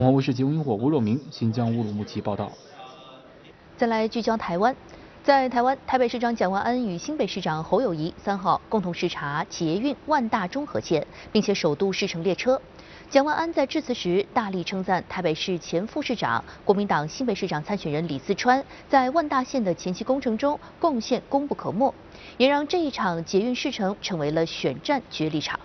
中央卫视节目火吴若明、新疆乌鲁木齐报道。 再来聚焦台湾，在台湾，台北市长蒋万安与新北市长侯友宜3号共同视察捷运万大中和线，并且首度试乘列车。蒋万安在致辞时大力称赞台北市前副市长、国民党新北市长参选人李四川在万大线的前期工程中贡献功不可没，也让这一场捷运试乘成为了选战决力场。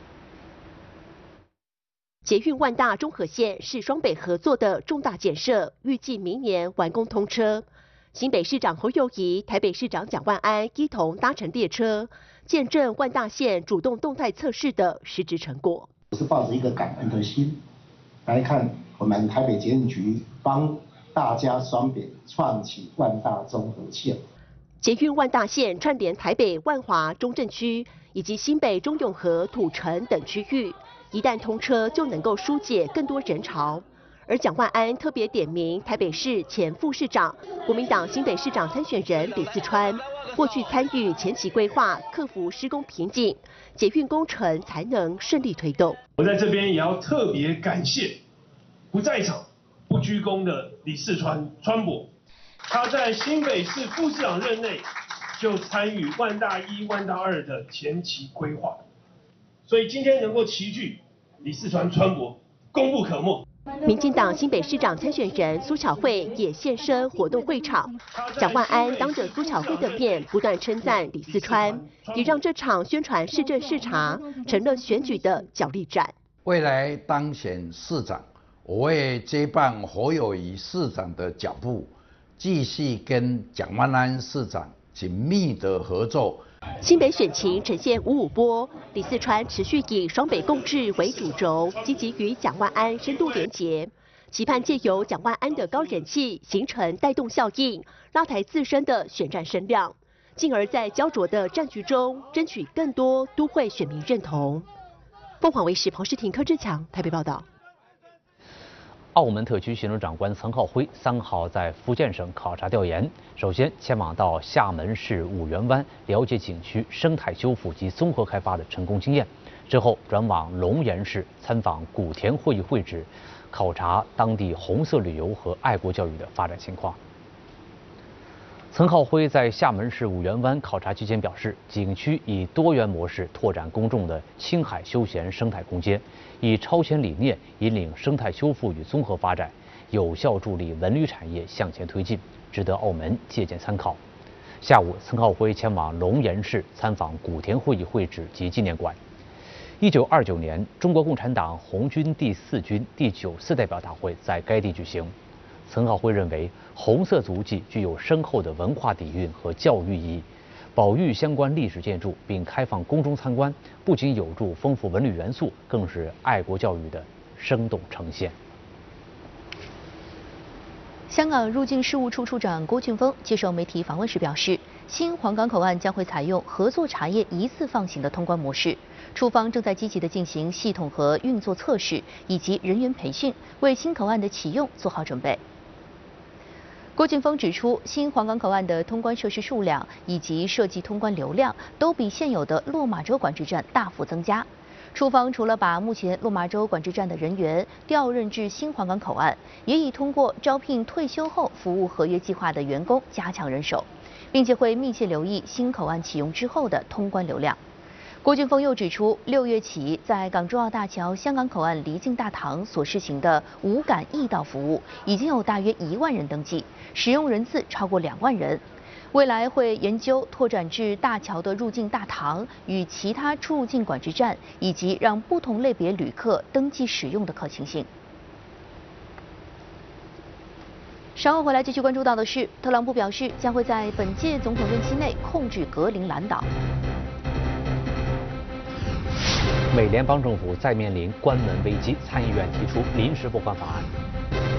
捷运万大中和线是双北合作的重大建设，预计明年完工通车。新北市长侯友宜、台北市长蒋万安一同搭乘列车，见证万大线主动动态测试的实质成果。 我是抱着一个感恩的心来看，我们台北捷运局帮大家双北创起万大中和线。 捷运万大线串联台北万华中正区以及新北中永和土城等区域，一旦通车就能够疏解更多人潮。而蒋万安特别点名台北市前副市长、国民党新北市长参选人李四川，过去参与前期规划，克服施工瓶颈，捷运工程才能顺利推动。 我在这边也要特别感谢不在场、不居功的李四川川伯，他在新北市副市长任内就参与万大1、万大2的前期规划，所以今天能够齐聚李四川川伯，功不可没。 民进党新北市长参选人苏巧慧也现身活动会场，蒋万安当着苏巧慧的面不断称赞李四川，也让这场宣传市政视察成了选举的角力战。 未来当选市长，我会接棒侯友宜市长的脚步，继续跟蒋万安市长紧密的合作。 新北选情呈现5-5波，李四川持续以双北共治为主轴，积极与蒋万安深度连结，期盼借由蒋万安的高人气形成带动效应，拉抬自身的选战声量，进而在焦灼的战局中争取更多都会选民认同。凤凰卫视彭世廷、柯志强台北报道。 澳门特区行政长官岑浩辉3号在福建省考察调研，首先前往到厦门市五缘湾，了解景区生态修复及综合开发的成功经验。之后转往龙岩市参访古田会议会址，考察当地红色旅游和爱国教育的发展情况。岑浩辉在厦门市五缘湾考察期间表示，景区以多元模式拓展公众的青海休闲生态空间，以超前理念引领生态修复与综合发展，有效助力文旅产业向前推进，值得澳门借鉴参考。下午，岑浩辉前往龙岩市参访古田会议会址及纪念馆。1929年，中国共产党红军第4军第9次代表大会在该地举行。岑浩辉认为，红色足迹具有深厚的文化底蕴和教育意义，保育相关历史建筑并开放公众参观，不仅有助丰富文旅元素，更是爱国教育的生动呈现。 香港入境事务处处长郭俊峰接受媒体访问时表示，新皇岗口岸将会采用合作茶叶一次放行的通关模式，处方正在积极地进行系统和运作测试以及人员培训，为新口岸的启用做好准备。郭俊峰指出，新皇岗口岸的通关设施数量以及设计通关流量都比现有的落马洲管制站大幅增加。处方除了把目前落马洲管制站的人员调任至新皇岗口岸，也已通过招聘退休后服务合约计划的员工加强人手，并且会密切留意新口岸启用之后的通关流量。郭俊峰又指出，6月起在港珠澳大桥香港口岸离境大堂所试行的无感易到服务，已经有大约1万人登记，使用人次超过2万人。未来会研究拓展至大桥的入境大堂与其他出入境管制站，以及让不同类别旅客登记使用的可行性。稍后回来继续关注到的是，特朗普表示将会在本届总统任期内控制格陵兰岛。 美联邦政府再面临关门危机，参议院提出临时拨款法案。